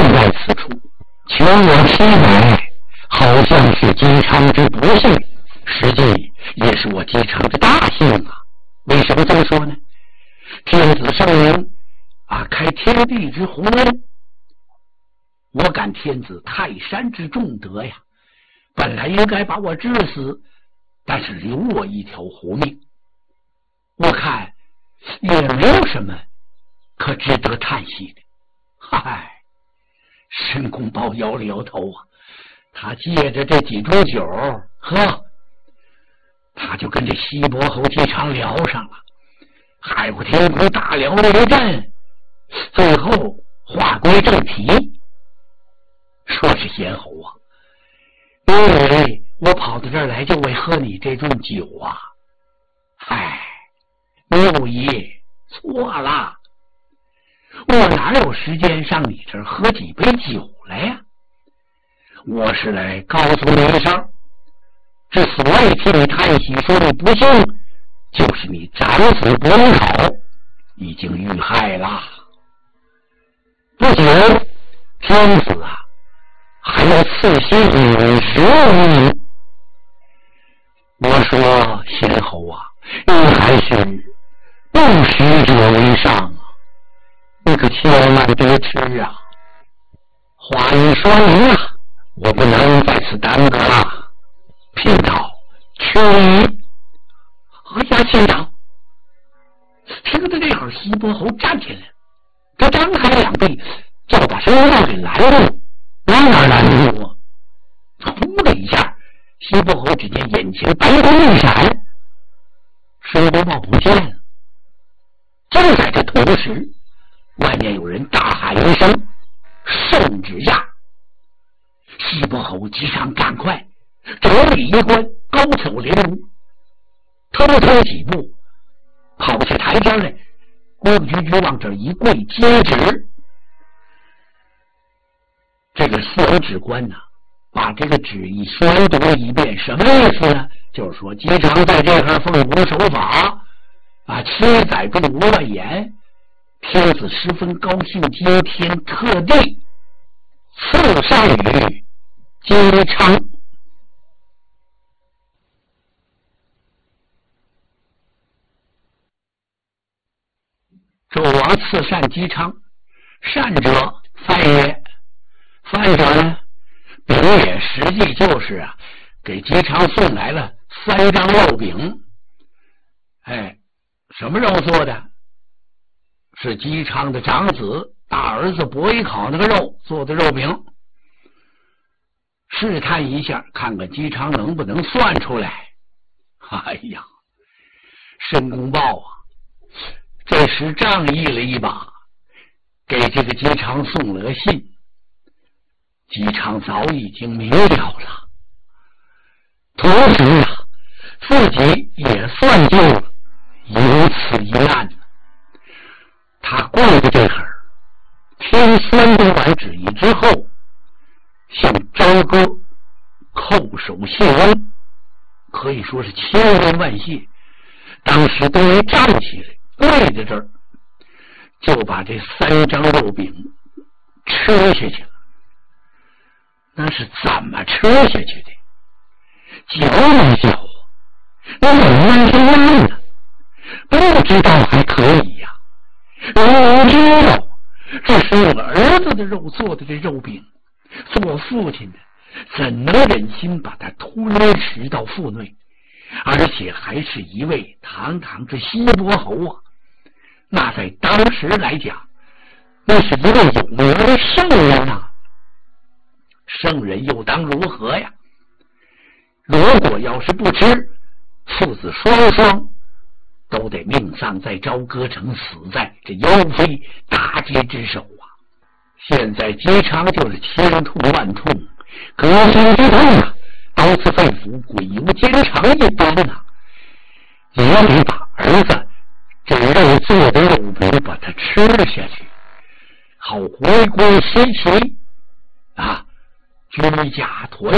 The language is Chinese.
在此处，求我批改，好像是姬昌之不幸，实际也是我姬昌之大幸啊！为什么这么说呢？天子圣人啊，开天地之宏恩，我感天子泰山之重德呀，本来应该把我治死，但是留我一条活命，我看也没有什么可值得叹息的。嗨，申公豹摇了摇头啊，他借着这几盅酒，他就跟这西伯侯姬昌聊上了，海阔天空，大聊了一阵，最后话归正题，说是贤侯啊，因为我跑到这儿来就为喝你这盅酒啊。嗨，六爷错了，我哪有时间上你这儿喝几杯酒来呀？我是来告诉你一声，之所以替你叹息说你不幸，就是你长子伯考已经遇害了。不久天子啊还要赐息你10亿。我说贤侯啊，你还是不食者为上啊，你可千万别吃啊！话一说明啊，我不能在此耽搁了。聘讨去礼。哎呀，县长！听到这会儿，西伯侯站起来，他张开两臂，就把申公豹给拦住。哪拦住啊？呼的一下，西伯侯只见眼前白光一闪，申公豹不见了。正在这同时，外面有人大喊一声：“圣旨下！”西伯侯急上赶快着礼一关，高走连屋，偷偷几步跑下台阶来，规规矩矩往这一跪接旨。这个司法指官呢，把这个旨意宣读了一遍，什么意思呢？就是说姬昌在这块奉公守法啊，7载中无乱言，天子十分高兴，今天特地赐上于姬昌。纣王赐善姬昌，善者范也，范者呢饼也，实际就是啊，给姬昌送来了3张肉饼。哎，什么肉做的？是姬昌的长子大儿子伯邑考那个肉做的肉饼。试探一下，看看姬昌能不能算出来。哎呀，申公豹啊，这时仗义了一把，给这个姬昌送了个信。姬昌早已经明了了，同时啊，自己也算救了，有此一难。他跪在这会儿，听宣读完旨意之后，向朝歌叩首谢恩，可以说是千恩万谢。当时都没站起来，跪在这儿，就把这3张肉饼吃下去了。那是怎么吃下去的？嚼没嚼啊？那怎么样呢？不知道还可以呀。明知道这是我儿子的肉做的这肉饼，做父亲的怎能忍心把它吞食到腹内？而且还是一位堂堂之西伯侯啊！那在当时来讲，那是一位有名的圣人啊！圣人又当如何呀？如果要是不吃，父子双双都得命丧在朝歌城，死在这妖妃妲己之手啊！现在姬昌就是千痛万痛，革新之痛啊，刀刺肺腑，鬼游奸肠一般啊，也得把儿子这肉做的肉饼把它吃了下去，好回归西岐啊，居家团